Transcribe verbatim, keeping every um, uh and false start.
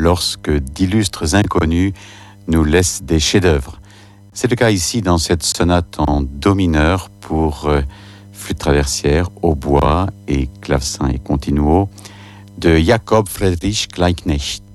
lorsque d'illustres inconnus nous laissent des chefs-d'œuvre. C'est le cas ici dans cette sonate en do mineur pour euh, flûte traversière, hautbois et clavecin et continuo de Jakob Friedrich Kleiknecht.